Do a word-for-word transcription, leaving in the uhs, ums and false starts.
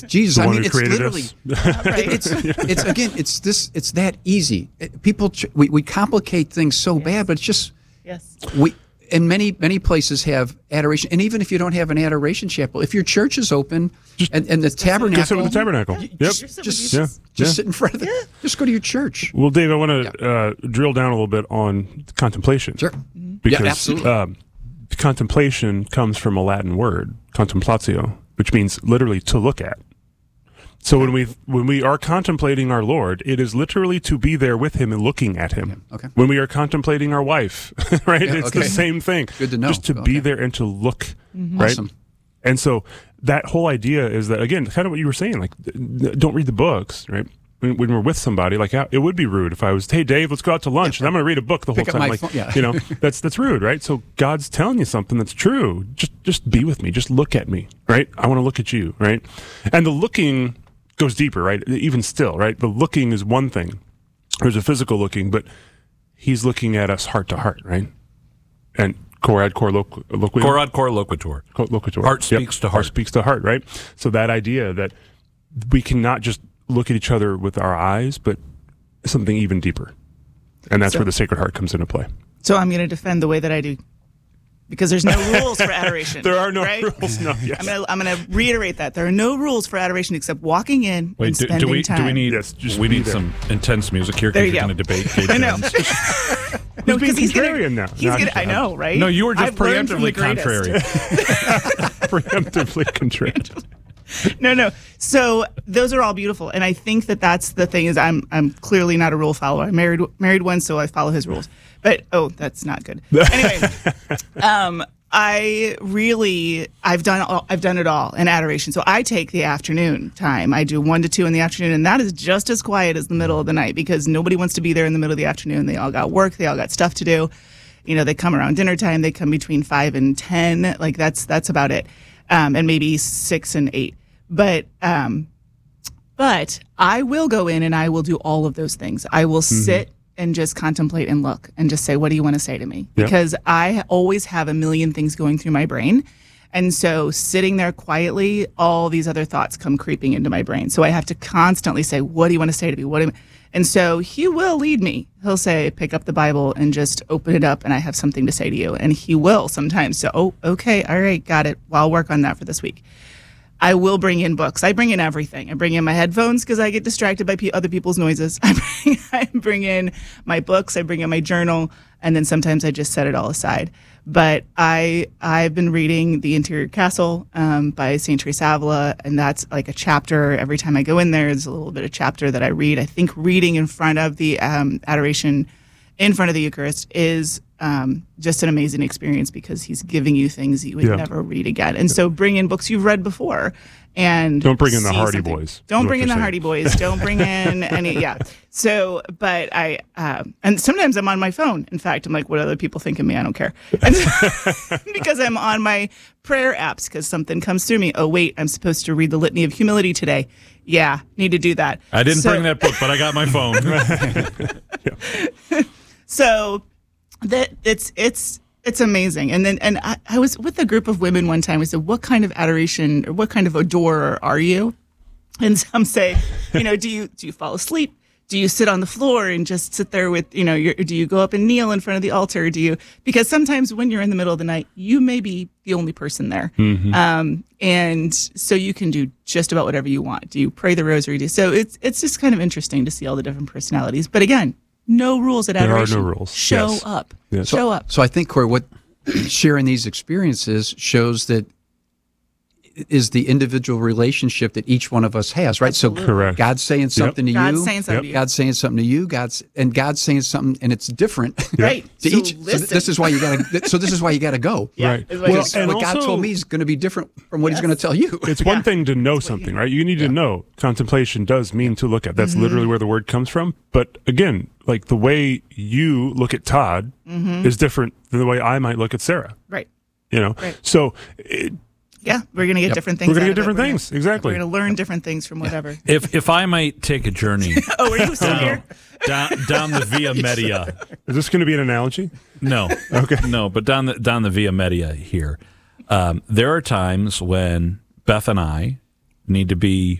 Jesus. The I one mean, who it's created literally, us. it's, it's again, it's this, it's that easy. People, we, we complicate things so Yes. bad, but it's just, Yes. we, and many, many places have adoration. And even if you don't have an adoration chapel, if your church is open Just- and, and the tabernacle, Go sit with the tabernacle. you- Yep. just, just, Yeah. just Yeah. sit in front of it. Just go to your church. Well, Dave, I want to uh, drill down a little bit on contemplation. Sure. Because Yeah, absolutely. um, contemplation comes from a Latin word, contemplatio, which means literally to look at. So when we when we are contemplating our Lord, it is literally to be there with Him and looking at Him. Okay. When we are contemplating our wife, right, Yeah, it's okay. the same thing. Good to know. Just to Okay. be there and to look, right? Awesome. And so that whole idea is that, again, kind of what you were saying, like, n- don't read the books, right? When, when we're with somebody, like, it would be rude if I was, hey, Dave, let's go out to lunch, and I'm going to read a book the Pick whole up time. my Like, phone, yeah. you know, that's that's rude, right? So God's telling you something that's true. Just just be with me. Just look at me, right? I want to look at you, right? And the looking goes deeper, right? Even still, right? The looking is one thing. There's a physical looking, but He's looking at us heart to heart, right? And cor ad cor loqu- loquitur. Cor ad cor loquitur. Co- loquitur. Heart speaks to heart. Heart speaks to heart, right? So that idea that we cannot just look at each other with our eyes, but something even deeper. And that's So- where the Sacred Heart comes into play. So I'm going to defend the way that I do, because there's no rules for adoration. There are no right? rules, no, yes. I'm going to I'm going to reiterate that there are no rules for adoration except walking in and Wait, do, spending do we time. do we need Yes, just we be need there. some intense music here There because you you're go. going to debate Kate I know. Jones? No, being because he's gonna, contrarian now. He's No, I'm gonna, just- I know, right? No, you were just I've learned from the preemptively greatest. contrary. Preemptively contrary. No, no. So those are all beautiful, and I think that that's the thing. Is I'm I'm clearly not a rule follower. I married married one, so I follow his rules. But oh, that's not good. Anyway, um, I really I've done all, I've done it all in adoration. So I take the afternoon time. I do one to two in the afternoon, and that is just as quiet as the middle of the night because nobody wants to be there in the middle of the afternoon. They all got work. They all got stuff to do. You know, they come around dinner time. They come between five and ten. Like that's that's about it, um, and maybe six and eight. But um, but I will go in and I will do all of those things. I will Mm-hmm. sit and just contemplate and look and just say, what do you want to say to me? Yep. Because I always have a million things going through my brain. And so sitting there quietly, all these other thoughts come creeping into my brain. So I have to constantly say, what do you want to say to me? What do you... And so he will lead me. He'll say, pick up the Bible and just open it up and I have something to say to you. And he will sometimes. So, oh, okay, all right, got it. Well, I'll work on that for this week. I will bring in books. I bring in everything. I bring in my headphones because I get distracted by pe- other people's noises. I bring, I bring in my books. I bring in my journal, and then sometimes I just set it all aside. But I I've been reading The Interior Castle um, by Saint Teresa Avila, and that's like a chapter every time I go in there. There's a little bit of chapter that I read. I think reading in front of the um, adoration, in front of the Eucharist, is um, just an amazing experience because he's giving you things you would Yeah. never read again. And so bring in books you've read before and Don't bring in the see Hardy something. Boys, Don't is bring what in the you're Hardy saying. Boys. Don't bring in any, yeah. So, but I, um, and sometimes I'm on my phone. In fact, I'm like, what other people think of me? I don't care. And so- because I'm on my prayer apps because something comes through me. Oh, wait, I'm supposed to read the Litany of Humility today. Yeah, need to do that. I didn't So- bring that book, but I got my phone. So that it's it's it's amazing. And then and I, I was with a group of women one time. We said, "What kind of adoration or what kind of adorer are you?" And some say, "You know, do you do you fall asleep? Do you sit on the floor and just sit there with you know? Your, do you go up and kneel in front of the altar? Do you because sometimes when you're in the middle of the night, you may be the only person there, um, and so you can do just about whatever you want. Do you pray the rosary? Do so it's it's just kind of interesting to see all the different personalities. But again, no rules at There are adoration. no rules. Show Yes. up. Yes. Show up. So I think, Corey, what sharing these experiences shows that is the individual relationship that each one of us has, right? So Correct. God's saying something to God's you. saying something to you. God's saying something to you. God's and God's saying something, and it's different. Right. to So each. So listen. this is why you got to. So this is why you got to go. Yeah, Right. is what Well, it is. and what God also- told me is going to be different from what He's Yes. going to tell you. It's one thing to know something, right? You need to know. Contemplation does mean to look at. That's Mm-hmm. literally where the word comes from. But again, like the way you look at Todd Mm-hmm. is different than the way I might look at Sarah. Right. You know, Right. so it, Yeah, we're going to get Yep. different things. We're gonna out get of it. different We're things. Gonna, Exactly. We're going to learn different things from whatever. if if I might take a journey Oh, are you still here? down down the Via Media. is this going to be an analogy? No. Okay. No, but down the down the Via Media here, um, there are times when Beth and I need to be